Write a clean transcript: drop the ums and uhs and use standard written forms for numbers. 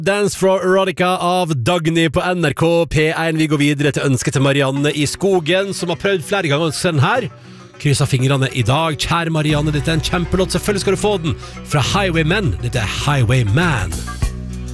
Dance for Erotica av Dagny på NRK P1. Vi går videre til ønsket til Marianne i Skogen, som har prøvd flere ganger å se den her. Krysser fingrene i dag. Kjære Marianne, dette er en kjempelåt. Selvfølgelig skal du få den fra Highwaymen. Dette er Highwayman.